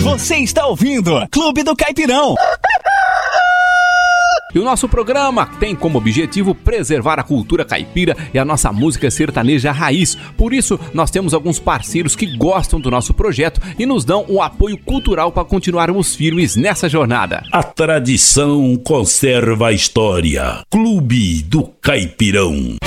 Você está ouvindo Clube do Caipirão. E o nosso programa tem como objetivo preservar a cultura caipira e a nossa música sertaneja raiz. Por isso, nós temos alguns parceiros que gostam do nosso projeto e nos dão um apoio cultural para continuarmos firmes nessa jornada. A tradição conserva a história. Clube do Caipirão.